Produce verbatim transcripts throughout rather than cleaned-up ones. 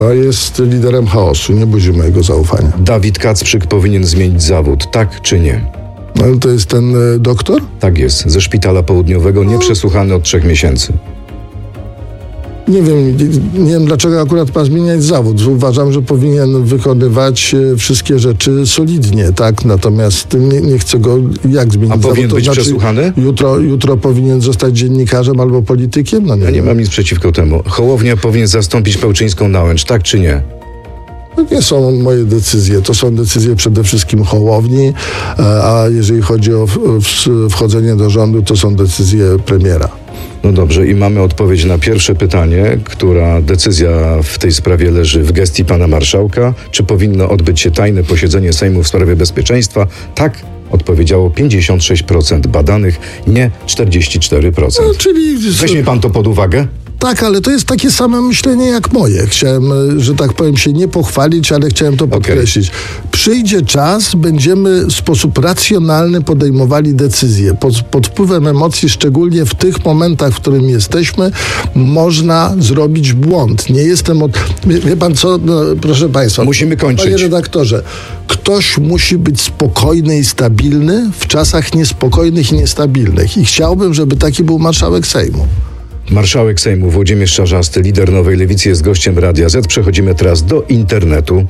A jest liderem chaosu, nie budzi mojego zaufania. Dawid Kacprzyk powinien zmienić zawód, tak czy nie? No, ale to jest ten y, doktor? Tak jest, ze szpitala południowego, nieprzesłuchany od trzech miesięcy. Nie wiem, nie wiem dlaczego akurat ma zmieniać zawód. Uważam, że powinien wykonywać e, wszystkie rzeczy solidnie, tak? Natomiast nie, nie chcę go jak zmienić A zawód. powinien To być znaczy, przesłuchany? Jutro, jutro powinien zostać dziennikarzem albo politykiem? No nie, Ja nie wiem. mam nic przeciwko temu. Hołownia powinien zastąpić Pełczyńską na Łęcz, tak czy nie? To nie są moje decyzje, to są decyzje przede wszystkim Hołowni, a jeżeli chodzi o w, w, wchodzenie do rządu, to są decyzje premiera. No dobrze, i mamy odpowiedź na pierwsze pytanie, która decyzja w tej sprawie leży w gestii pana marszałka. Czy powinno odbyć się tajne posiedzenie Sejmu w sprawie bezpieczeństwa? Tak, odpowiedziało pięćdziesiąt sześć procent badanych, nie czterdzieści cztery procent. No, czyli... Weźmie pan to pod uwagę? Tak, ale to jest takie same myślenie jak moje. Chciałem, że tak powiem, się nie pochwalić, ale chciałem to podkreślić. Okay. Przyjdzie czas, będziemy w sposób racjonalny podejmowali decyzje. Pod, pod wpływem emocji, szczególnie w tych momentach, w którym jesteśmy, można zrobić błąd. Nie jestem od... Wie, wie pan co? No, proszę państwa. Musimy kończyć. Panie redaktorze, ktoś musi być spokojny i stabilny w czasach niespokojnych i niestabilnych. I chciałbym, żeby taki był marszałek Sejmu. Marszałek Sejmu Włodzimierz Czarzasty, lider Nowej Lewicy, jest gościem Radia Z. Przechodzimy teraz do internetu.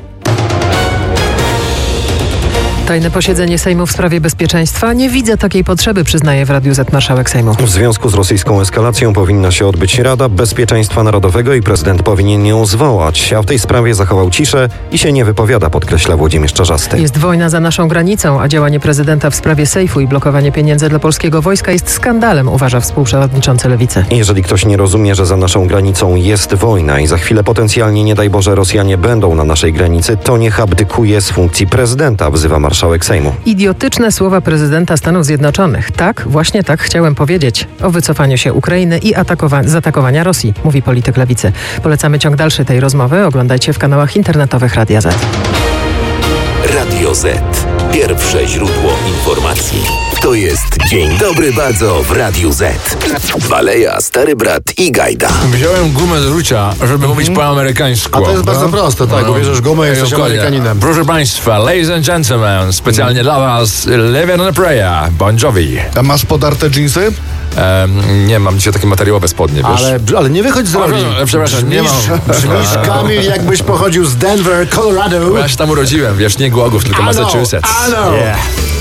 Tajne posiedzenie Sejmu w sprawie bezpieczeństwa? Nie widzę takiej potrzeby, przyznaje w Radiu Z marszałek Sejmu. W związku z rosyjską eskalacją powinna się odbyć Rada Bezpieczeństwa Narodowego i prezydent powinien ją zwołać, a w tej sprawie zachował ciszę i się nie wypowiada, podkreśla Włodzimierz Czarzasty. Jest wojna za naszą granicą, a działanie prezydenta w sprawie sejfu i blokowanie pieniędzy dla polskiego wojska jest skandalem, uważa współprzewodniczący Lewicy. Jeżeli ktoś nie rozumie, że za naszą granicą jest wojna i za chwilę potencjalnie, nie daj Boże, Rosjanie będą na naszej granicy, to niech abdykuje z funkcji prezydenta, wzywa marszałek Sejmu. Idiotyczne słowa prezydenta Stanów Zjednoczonych. Tak, właśnie tak chciałem powiedzieć o wycofaniu się Ukrainy i atakowa- zaatakowania Rosji, mówi polityk Lewicy. Polecamy ciąg dalszy tej rozmowy. Oglądajcie w kanałach internetowych Radia Z. Radio Z. Pierwsze źródło informacji. To jest Dzień Dobry Bardzo w Radiu Z. Baleja, Stary Brat i Gajda. Wziąłem gumę z rzucia, żeby mówić po amerykańsku. A to jest bardzo proste, tak. No. Ubierzesz gumę, jesteś Dokładnie. Amerykaninem. Proszę państwa, ladies and gentlemen, specjalnie dla was Living on a Prayer, Bon Jovi. A masz podarte dżinsy? Um, nie, mam dzisiaj takie materiałowe spodnie, wiesz. Ale, ale nie wychodź z roli. O, przepraszam, nie mam. Brzmisz, Kamil, jakbyś pochodził z Denver, Colorado. Ja się tam urodziłem, wiesz, nie Głogów, tylko I know, Massachusetts. I know. Yeah.